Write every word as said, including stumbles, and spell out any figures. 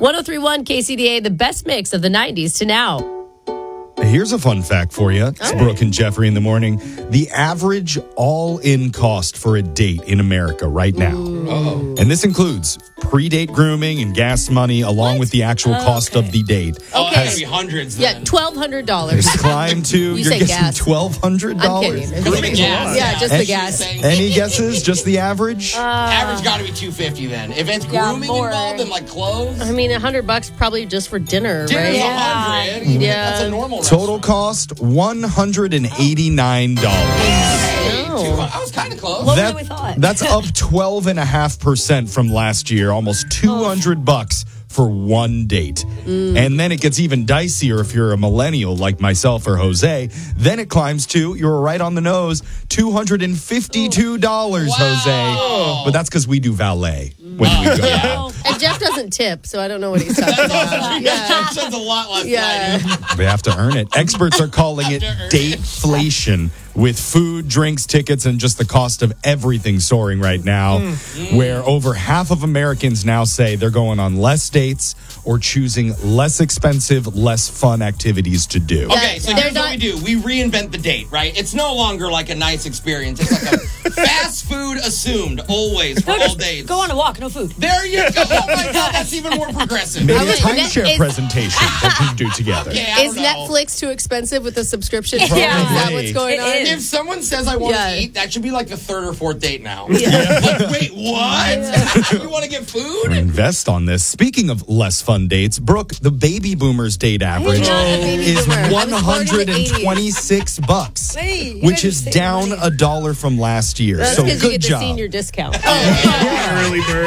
one oh three point one K C D A, the best mix of the nineties to now. Here's a fun fact for you. It's Okay. Brooke and Jeffrey in the morning. The average all-in cost for a date in America right now. Oh. And this includes pre-date grooming and gas money along with the actual cost of the date. Oh, Okay. that's gonna be hundreds then. Yeah, twelve hundred dollars. It's climbed to, You you're say guessing gas. twelve hundred dollars? I'm kidding. Grooming gas. Yeah, just the And- gas. Any guesses? Just the average? Average got to be two fifty then. If it's Yeah, grooming more. involved and like clothes, I mean, a hundred bucks probably just for dinner, dinner's right? a Yeah. hundred. Yeah. That's a normal Total restaurant. cost, one hundred eighty-nine dollars. Hey, Oh. two- I was kind of close. Lower than we thought. That's up twelve point five percent from last year, almost two hundred bucks for one date. And then it gets even dicier if you're a millennial like myself or Jose. Then it climbs to, you're right on the nose, two hundred fifty-two dollars, Wow. Jose. But that's because we do valet when we go out. And Jeff doesn't tip, so I don't know what he's talking about. Yeah. Yeah. Sounds a lot less Yeah. than I do. They have to earn it. Experts are calling it dateflation, with food, drinks, tickets, and just the cost of everything soaring right now, where over half of Americans now say they're going on less dates or choosing less expensive, less fun activities to do. Okay, so they're here's not- what we do. We reinvent the date, right? It's no longer like a nice experience. It's like a fast food assumed always for all dates. Go on a walk, no food. There you go. Oh my God, that's even more progressive. Maybe a I would- timeshare is- presentation that you do together. Okay, I Is don't know. Netflix too expensive with the subscription? Yeah. Is that Probably. what's going It on? is. If someone says I want Yeah. to eat, that should be like the third or fourth date now. Like, wait, what? You want to get food? Invest on this. Speaking of less fun dates, Brooke, the baby boomers date average not a baby is boomer. I was one born in the hundred twenty-six eighties. bucks, Wait, you which guys is are saving down money. a dollar from last year. That's so because good you get job. the senior discount. Yeah. Early bird.